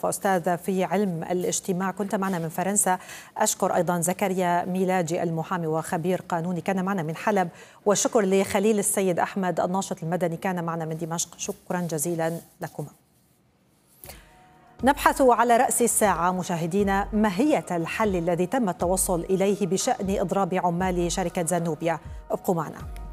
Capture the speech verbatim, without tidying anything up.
فيلسوف وأستاذ في علم الاجتماع، كنت معنا من فرنسا. أشكر أيضا زكريا ميلاجي المحامي وخبير قانوني كان معنا من حلب، وشكر لخليل السيد أحمد الناشط المدني كان معنا من دمشق. شكرا جزيلا لكما. نبحث على رأس الساعة مشاهدينا ماهية الحل الذي تم التوصل إليه بشأن إضراب عمال شركة زانوبيا. ابقوا معنا.